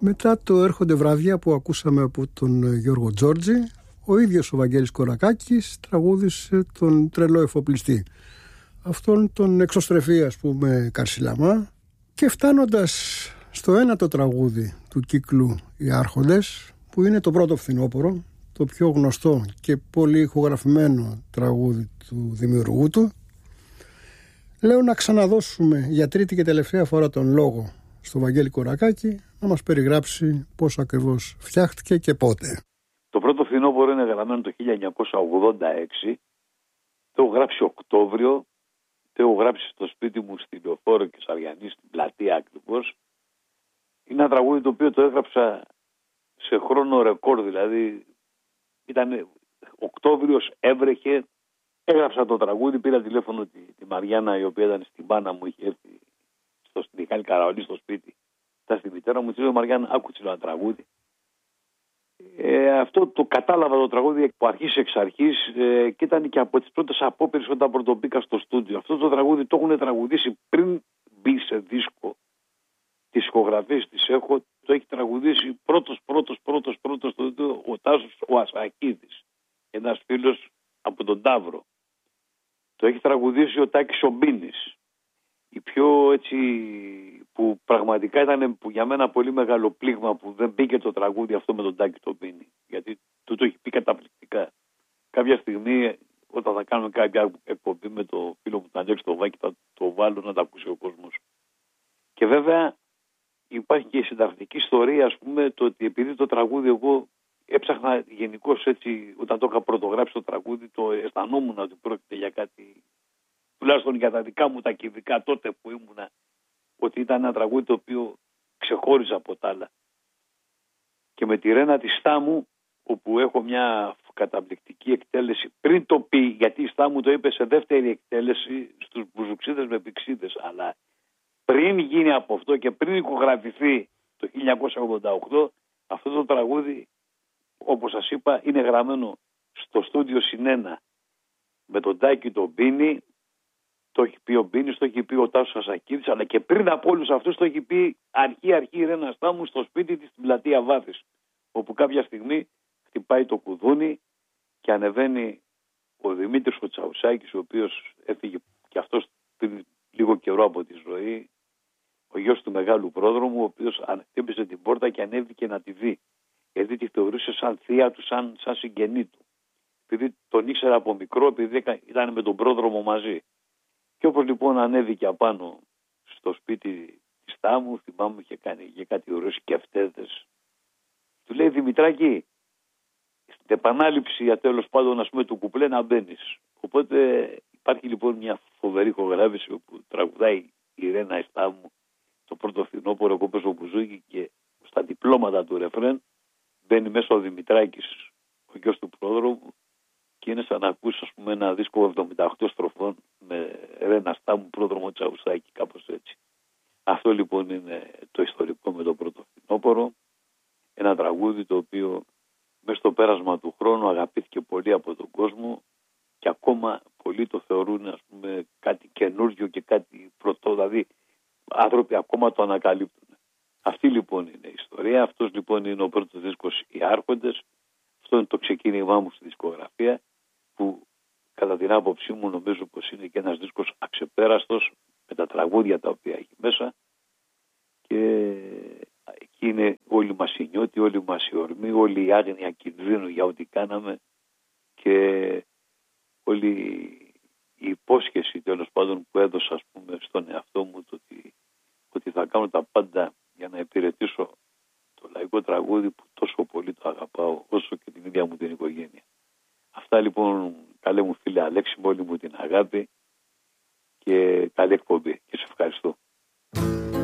Μετά το «Έρχονται βράδια» που ακούσαμε από τον Γιώργο Τζόρτζη, ο ίδιος ο Βαγγέλης Κορακάκης τραγούδισε τον τρελό εφοπλιστή. Αυτόν τον εξωστρεφή, ας πούμε, Καρσιλαμά. Και φτάνοντας στο ένατο τραγούδι του κύκλου «Οι Άρχοντες», που είναι το πρώτο φθινόπωρο, το πιο γνωστό και πολύ ηχογραφημένο τραγούδι του δημιουργού του, λέω να ξαναδώσουμε για τρίτη και τελευταία φορά τον λόγο στο Βαγγέλη Κορακάκη να μας περιγράψει πώς ακριβώς φτιάχτηκε και πότε. Το πρώτο φθινόπωρο είναι γραμμένο το 1986. Το έχω γράψει Οκτώβριο. Το έχω γράψει στο σπίτι μου στη Λεωφόρο και Σαριανή, στην πλατεία ακριβώς. Είναι ένα τραγούδι το οποίο το έγραψα σε χρόνο ρεκόρ, δηλαδή ήταν Οκτώβριος, έβρεχε. Έγραψα το τραγούδι, πήρα τηλέφωνο τη Μαριάννα, η οποία ήταν στην Πάνα μου, είχε έρθει στη Μιχάλη Καραολή στο σπίτι. Ήταν στη μητέρα μου, της λέω Μαριάννα, άκουσε ένα τραγούδι. Αυτό το κατάλαβα το τραγούδι από αρχής εξ αρχής και ήταν και από τις πρώτες απόπειρες όταν πρωτομπήκα στο στούντιο. Αυτό το τραγούδι το έχουν τραγουδήσει πριν μπει σε δίσκο. Τις ηχογραφίες τις έχω, το έχει τραγουδήσει πρώτος ο Τάσος ο Ασακίδης, ένας φίλος από τον Ταύρο. Το έχει τραγουδήσει ο Τάκης ο Μπίνης. Η πιο έτσι που πραγματικά ήταν που για μένα πολύ μεγάλο πλήγμα που δεν μπήκε το τραγούδι αυτό με τον Τάκη τον Μπίνη. Γιατί του το έχει πει καταπληκτικά. Κάποια στιγμή όταν θα κάνουμε κάποια εκπομπή με το φίλο μου τον Αντζέξ το Βάκη θα το βάλω να τα ακούσει ο κόσμος. Και βέβαια υπάρχει και η συντακτική ιστορία, ας πούμε, το ότι επειδή το τραγούδι εγώ έψαχνα γενικώς έτσι, όταν το είχα πρωτογράψει το τραγούδι, το αισθανόμουν ότι πρόκειται για κάτι, τουλάχιστον για τα δικά μου τα κυβικά τότε που ήμουνα, ότι ήταν ένα τραγούδι το οποίο ξεχώριζε από τα άλλα. Και με τη Ρένα τη Στάμου, όπου έχω μια καταπληκτική εκτέλεση, πριν το πει, γιατί η Στάμου το είπε σε δεύτερη εκτέλεση στους Μπουζουξίδες με Πηξίδες, αλλά πριν γίνει από αυτό και πριν ηχογραφηθεί το 1988, αυτό το τραγούδι, όπως σας είπα, είναι γραμμένο στο στούντιο Συνένα με τον Τάκη τον Μπίνη. Το έχει πει ο Μπίνης, το έχει πει ο Τάσος Ασακίδης, αλλά και πριν από όλους αυτούς το έχει πει αρχή η Ρένα Στάμου στο σπίτι της στην πλατεία Βάθης, όπου κάποια στιγμή χτυπάει το κουδούνι και ανεβαίνει ο Δημήτρης ο Τσαουσάκης, ο οποίος έφυγε και αυτός πριν λίγο καιρό από τη ζωή, ο γιος του μεγάλου πρόδρομου, ο οποίος χτύπησε την πόρτα και ανέβηκε να τη δει. Γιατί τη θεωρούσε σαν θεία του, σαν συγγενή του. Επειδή τον ήξερα από μικρό, επειδή ήταν με τον πρόδρομο μαζί. Και όπως λοιπόν ανέβηκε απάνω στο σπίτι της Τάμου, θυμάμαι είχε κάνει και κάτι ωραίες σκεφτέδες. Του λέει Δημητράκη, στην επανάληψη τέλος πάντων ας πούμε του κουπλέ να μπαίνεις. Οπότε υπάρχει λοιπόν μια φοβερή ηχογράφηση όπου τραγουδάει η Ρένα Στάμου το πρώτο φθινόπωρο εγώ παίζω μπουζούκι και στα διπλώματα του ρεφρέν μπαίνει μέσα ο Δημητράκης, ο γιος του πρόδρομου, και είναι σαν να ακούσει ας πούμε ένα δίσκο 78 στροφών με Ρένα Στάμου, πρόδρομο Τσαουσάκη, κάπως έτσι. Αυτό λοιπόν είναι το ιστορικό με το πρώτο φθινόπωρο. Ένα τραγούδι το οποίο μέσα στο πέρασμα του χρόνου αγαπήθηκε πολύ από τον κόσμο και ακόμα πολλοί το θεωρούν ας πούμε κάτι καινούργιο και κάτι πρωτό, δηλαδή άνθρωποι ακόμα το ανακαλύπτουν. Αυτή λοιπόν είναι η ιστορία, αυτός λοιπόν είναι ο πρώτος δίσκος Οι Άρχοντες, αυτό είναι το ξεκίνημά μου στη δισκογραφία που κατά την άποψή μου νομίζω πως είναι και ένας δίσκος αξεπέραστος με τα τραγούδια τα οποία έχει μέσα και εκεί είναι όλοι μας οι νιώτοι, όλοι μας οι ορμοί, όλη η άγνοια κινδύνου για ό,τι κάναμε και όλη η υπόσχεση τέλος πάντων που έδωσα ας πούμε στον εαυτό μου το ότι θα κάνω τα πάντα για να υπηρετήσω το λαϊκό τραγούδι που τόσο πολύ το αγαπάω όσο και την ίδια μου την οικογένεια. Αυτά λοιπόν καλέ μου φίλε Αλέξη, με όλη μου την αγάπη και καλή εκπομπή και σε ευχαριστώ.